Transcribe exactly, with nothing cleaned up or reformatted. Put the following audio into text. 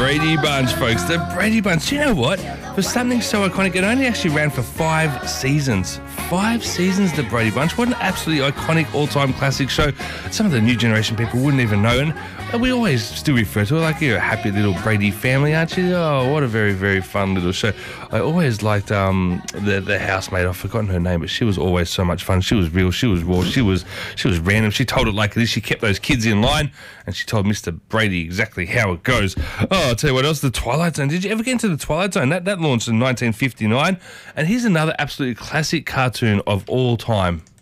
Brady Bunch, folks. The Brady Bunch. Do you know what? For something so iconic, it only actually ran for five seasons. Five seasons, The Brady Bunch. What an absolutely iconic all-time classic show. Some of the new generation people wouldn't even know. And we always still refer to it like you're a happy little Brady family, aren't you? Oh, what a very, very fun little show. I always liked um, the the housemaid. I've forgotten her name, but she was always so much fun. She was real. She was raw. She was she was random. She told it like this. She kept those kids in line, and she told Mister Brady exactly how it goes. Oh, I'll tell you what else. The Twilight Zone. Did you ever get into the Twilight Zone? That that launched in nineteen fifty-nine, and here's another absolutely classic cartoon of all time.